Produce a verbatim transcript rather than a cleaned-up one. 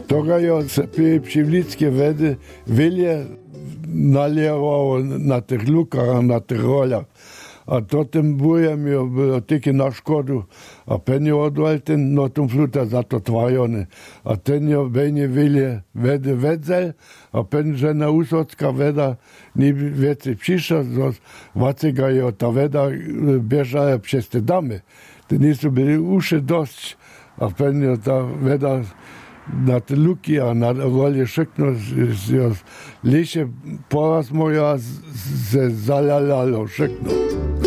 Toga jo se Pivlickie vedy vilje nalijevao na tih lukara, na tih roljah. A to tym bujem jo bilo tiki na škodu, a pen jo odvalten no tom fluta zato tvajone. A ten jo benje vilje vede vedzel, a pen žena usocka veda ni veci přiša, vacega jo ta veda bježaja přes te dame. Te nisu bili uše dost, a pen jo ta veda na te luki, a na rolje šekno, jo liše poraz moja se zaljalo šekno.